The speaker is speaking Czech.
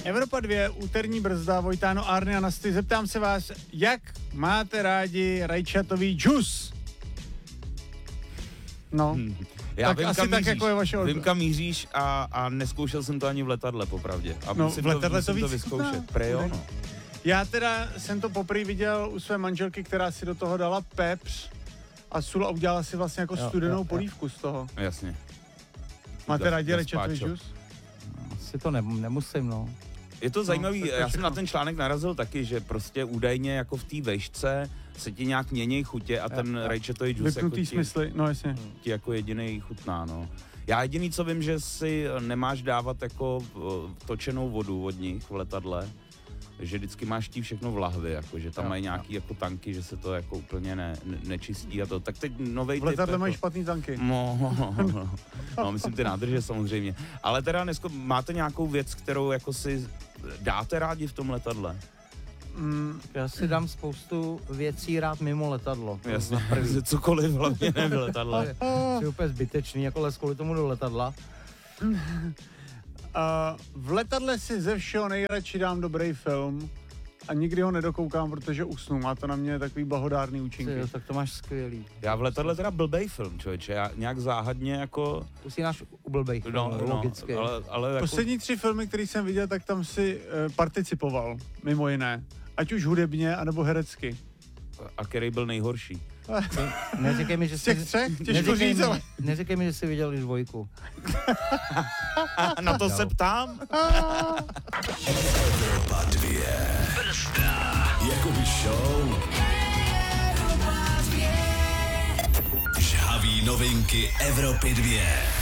Evropa 2, úterní brzda, Vojtáno, Arny a Nasty. Zeptám se vás, jak máte rádi rajčatový džus? No, Já tak vím, asi tak, jako je vaše vím, kam míříš a neskoušel jsem to ani v letadle, popravdě. A no, musím v letadle musím to víc vyzkoušet. Prejo, no. Já teda jsem to poprvé viděl u své manželky, která si do toho dala pepř a sůl a udělala si vlastně jako studenou polívku z toho. Jasně. Máte rádi rajčatový džus? Asi to nemusím, no. Je to zajímavý, já jsem na ten článek narazil taky, že prostě údajně jako v té vejšce se ti nějak mění chutě a ten rajčatový džus jako smysly, no jasně. Ti jako jedinej chutná, no. Já jediný, co vím, že si nemáš dávat jako točenou vodu od nich v letadle, že vždycky máš tí všechno v lahvi, jako, že tam mají nějaký jako tanky, že se to jako úplně nečistí a to. Tak teď novej typ. V letadle jako, mají špatný tanky. No, myslím ty nádrže samozřejmě. Ale teda dneska máte nějakou věc, kterou jako si dáte rádi v tom letadle? Já si dám spoustu věcí rád mimo letadlo. Jasně, cokoliv hlavně ne v letadle. To je úplně zbytečný, jako les kvůli tomu do letadla. V letadle si ze všeho nejradši dám dobrý film a nikdy ho nedokoukám, protože usnu. Má to na mě takový blahodárný účinky. Jo, tak to máš skvělý. Já v letadle teda blbej film, člověče. Já nějak záhadně jako... Usínáš u blbej film, logicky. Ale jako... Poslední 3 filmy, který jsem viděl, tak tam si participoval, mimo jiné. Ať už hudebně, anebo herecky. A který byl nejhorší? Neříkej mi, že z těch 3? Těžko říct, ale... Neříkej mi, že jsi viděl i 2. Na to se ptám. Evropa 2. Brzda. Jakoby show. Žhavý novinky Evropy 2.